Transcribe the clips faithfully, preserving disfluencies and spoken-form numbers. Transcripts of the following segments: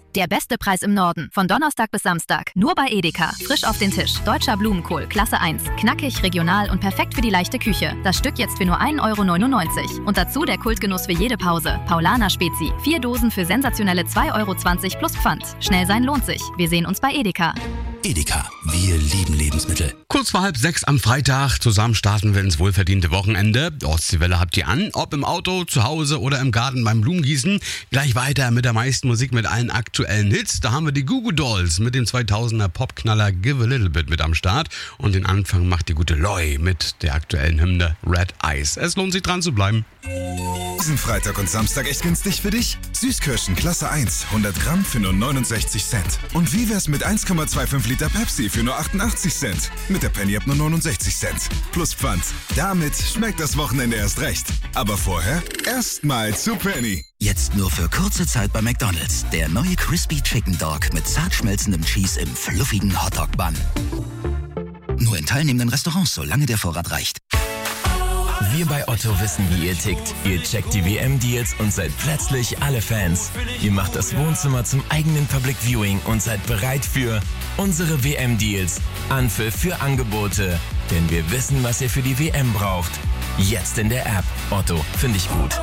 Der beste Preis im Norden. Von Donnerstag bis Samstag. Nur bei Edeka. Frisch auf den Tisch. Deutscher Blumenkohl. Klasse eins. Knackig, regional und perfekt für die leichte Küche. Das Stück jetzt für nur ein Euro neunundneunzig. Und dazu der Kultgenuss für jede Pause. Paulaner Spezi. Vier Dosen für sensationelle zwei Euro zwanzig plus Pfand. Schnell sein lohnt sich. Wir sehen uns bei Edeka. Edeka. Wir lieben Lebensmittel. Kurz vor halb sechs am Freitag. Zusammen starten wir ins wohlverdiente Wochenende. Ostseewelle habt ihr an. Ob im Auto, zu Hause oder im Garten beim Blumengießen. Gleich weiter mit der meisten Musik mit allen aktuellen Hits. Da haben wir die Goo Goo Dolls mit dem zweitausender Popknaller Give a Little Bit mit am Start. Und den Anfang macht die gute Loi mit der aktuellen Hymne Red Eyes. Es lohnt sich dran zu bleiben. Diesen Freitag und Samstag echt günstig für dich? Süßkirschen Klasse eins, hundert Gramm für nur neunundsechzig Cent. Und wie wär's mit eins Komma fünfundzwanzig Liter Pepsi für nur achtundachtzig Cent? Mit der Penny ab nur neunundsechzig Cent. Plus Pfand. Damit schmeckt das Wochenende erst recht. Aber vorher erstmal zu Penny. Jetzt nur für kurze Zeit bei McDonald's. Der neue Crispy Chicken Dog mit zart schmelzendem Cheese im fluffigen Hotdog-Bun. Nur in teilnehmenden Restaurants, solange der Vorrat reicht. Wir bei Otto wissen, wie ihr tickt. Ihr checkt die W M-Deals und seid plötzlich alle Fans. Ihr macht das Wohnzimmer zum eigenen Public Viewing und seid bereit für unsere W M-Deals. Anpfiff für Angebote. Denn wir wissen, was ihr für die W M braucht. Jetzt in der App. Otto, finde ich gut.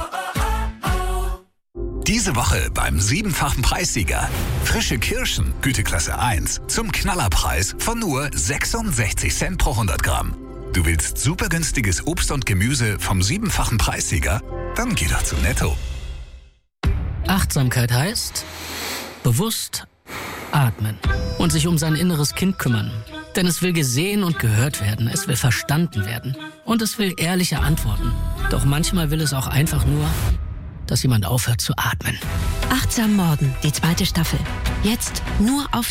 Diese Woche beim siebenfachen Preissieger. Frische Kirschen, Güteklasse eins, zum Knallerpreis von nur sechsundsechzig Cent pro hundert Gramm. Du willst super günstiges Obst und Gemüse vom siebenfachen Preissieger? Dann geh doch zu Netto. Achtsamkeit heißt bewusst atmen und sich um sein inneres Kind kümmern. Denn es will gesehen und gehört werden, es will verstanden werden und es will ehrliche Antworten. Doch manchmal will es auch einfach nur, dass jemand aufhört zu atmen. Achtsam Morden, die zweite Staffel. Jetzt nur auf